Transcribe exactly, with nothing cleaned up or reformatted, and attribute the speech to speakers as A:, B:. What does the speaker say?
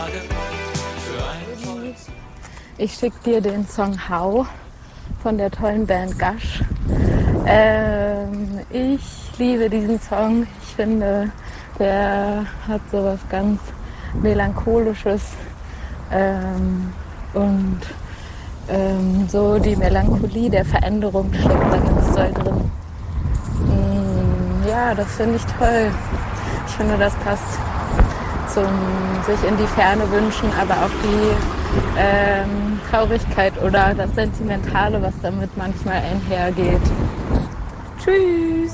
A: Ich schicke dir den Song How von der tollen Band Gush. Ähm, ich liebe diesen Song. Ich finde, der hat so was ganz Melancholisches ähm, und ähm, so die Melancholie der Veränderung steckt da ganz doll drin. Mm, ja, das finde ich toll. Ich finde, das passt zum sich in die Ferne wünschen, aber auch die ähm, Traurigkeit oder das Sentimentale, was damit manchmal einhergeht. Tschüss!